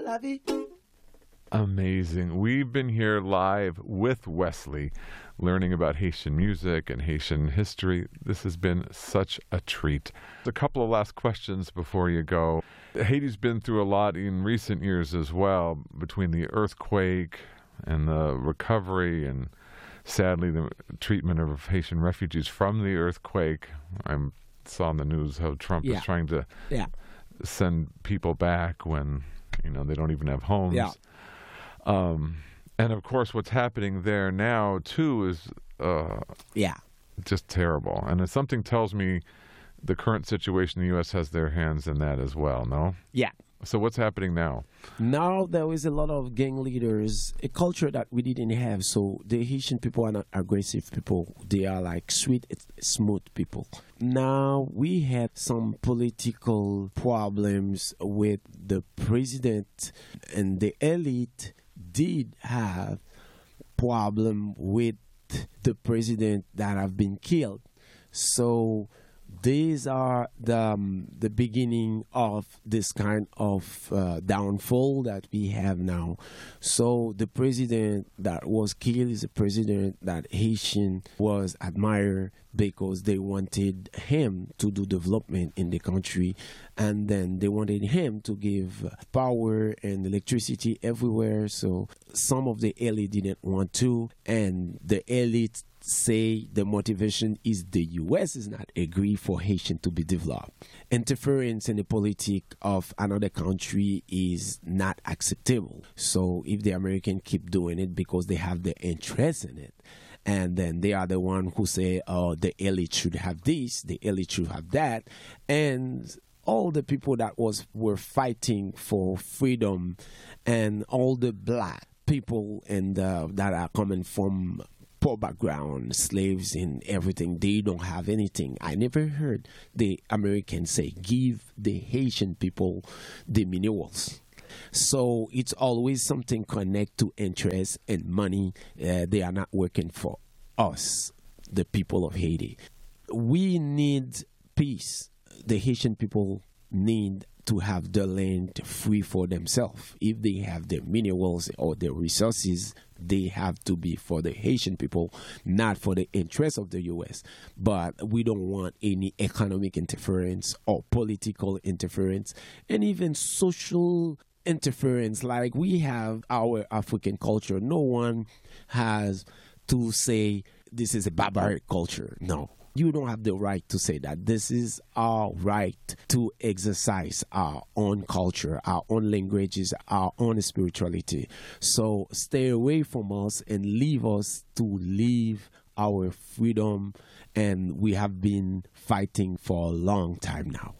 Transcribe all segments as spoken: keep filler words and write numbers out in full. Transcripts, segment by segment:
La vie. Amazing. We've been here live with Wesley, learning about Haitian music and Haitian history. This has been such a treat. A couple of last questions before you go. Haiti's been through a lot in recent years as well, between the earthquake and the recovery and sadly the treatment of Haitian refugees from the earthquake. I saw on the news how Trump Yeah. is trying to Yeah. send people back when, you know, they don't even have homes. Yeah. Um, and of course, what's happening there now too is uh, Yeah. just terrible. And if something tells me the current situation in the U S has their hands in that as well. No. Yeah. So what's happening now? Now there is a lot of gang leaders, a culture that we didn't have. So the Haitian people are not aggressive people. They are like sweet, smooth people. Now we have some political problems with the president, and the elite did have problem with the president that have been killed. So these are the um, the beginning of this kind of uh, downfall that we have now. So the president that was killed is a president that Haitian was admired because they wanted him to do development in the country, and then they wanted him to give power and electricity everywhere. So some of the elite didn't want to, and the elite say the motivation is the U S is not agree for Haitian to be developed. Interference in the politics of another country is not acceptable. So if the Americans keep doing it because they have the interest in it, and then they are the one who say, oh, the elite should have this, the elite should have that, and all the people that was were fighting for freedom, and all the black people and uh, that are coming from poor background, slaves and everything, they don't have anything. I never heard the Americans say, give the Haitian people the minerals. So it's always something connect to interest and money. Uh, they are not working for us, the people of Haiti. We need peace. The Haitian people need to have the land free for themselves. If they have the minerals or the resources, they have to be for the Haitian people, not for the interests of the U S. But we don't want any economic interference or political interference, and even social interference. Like we have our African culture. No one has to say this is a barbaric culture. No. You don't have the right to say that. This is our right to exercise our own culture, our own languages, our own spirituality. So stay away from us and leave us to live our freedom. And we have been fighting for a long time now.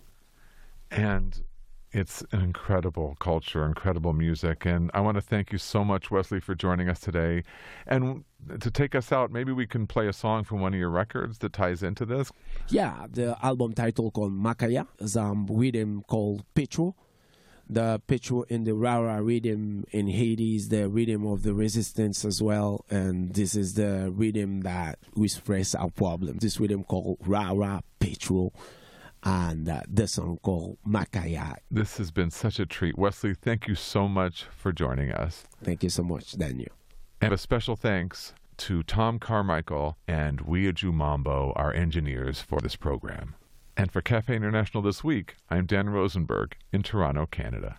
And it's an incredible culture, incredible music. And I want to thank you so much, Wesley, for joining us today. And to take us out, maybe we can play a song from one of your records that ties into this. Yeah, the album title called Makaya, is a rhythm called Petro. The Petro in the Rara rhythm in Haiti is the rhythm of the resistance as well. And this is the rhythm that we express our problem. This rhythm called Rara Petro. And uh, the song called Makaya. This has been such a treat. Wesley, thank you so much for joining us. Thank you so much, Daniel. And a special thanks to Tom Carmichael and Weiju Mambo, our engineers for this program. And for Cafe International This Week, I'm Dan Rosenberg in Toronto, Canada.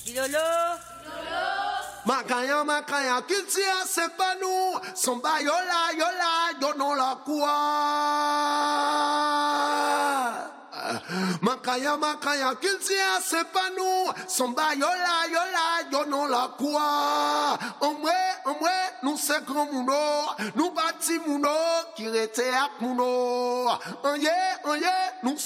Makaya, Makaya, qu'il tient, c'est pas nous. Son ba yola, yola, donnons la quoi. Makaya, Makaya, qu'il tient, c'est pas nous. Son ba yola, yola, donnons la quoi. Omwe, omwe, nous c'est grand mouno. Nous bâtis mouno, qui rete ak mouno. Oye, oye, nous